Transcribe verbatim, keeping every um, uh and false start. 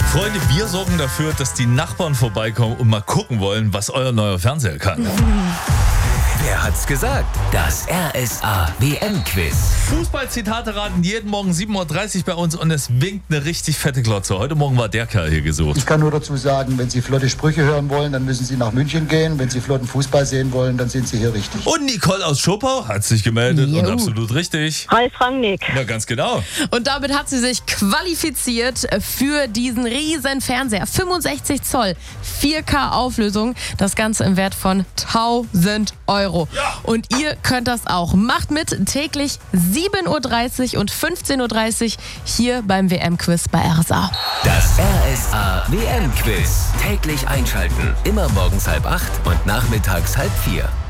Freunde, wir sorgen dafür, dass die Nachbarn vorbeikommen und mal gucken wollen, was euer neuer Fernseher kann. Wer hat's gesagt? Das R S A-W M-Quiz. Fußball-Zitate raten jeden Morgen sieben Uhr dreißig bei uns und es winkt eine richtig fette Glotze. Heute Morgen war der Kerl hier gesucht. Ich kann nur dazu sagen, wenn Sie flotte Sprüche hören wollen, dann müssen Sie nach München gehen. Wenn Sie flotten Fußball sehen wollen, dann sind Sie hier richtig. Und Nicole aus Schopau hat sich gemeldet Jo. und absolut richtig. Ralf Rangnick. Ja, ganz genau. Und damit hat sie sich qualifiziert für diesen riesen Fernseher. fünfundsechzig Zoll, vier K Auflösung. Das Ganze im Wert von tausend Euro. Ja. Und ihr könnt das auch. Macht mit täglich sieben Uhr dreißig und fünfzehn Uhr dreißig hier beim W M-Quiz bei R S A. Das R S A-W M-Quiz. Täglich einschalten. Immer morgens halb acht und nachmittags halb vier.